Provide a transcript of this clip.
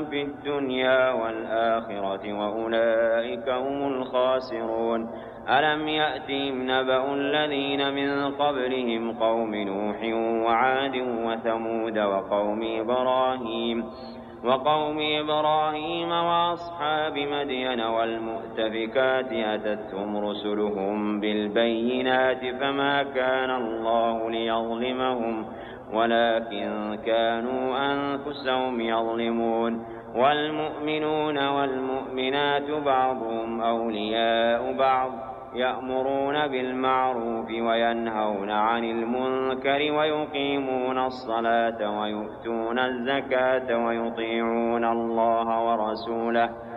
في الدنيا والآخرة وأولئك هم الخاسرون. ألم يأتهم نبأ الذين من قبلهم قوم نوح وعاد وثمود وقوم إبراهيم وأصحاب مدين والمؤتفكات أتتهم رسلهم بالبينات فما كان الله ليظلمهم ولكن كانوا أنفسهم يظلمون. والمؤمنون والمؤمنات بعضهم أولياء بعض يأمرون بالمعروف وينهون عن المنكر ويقيمون الصلاة ويؤتون الزكاة ويطيعون الله ورسوله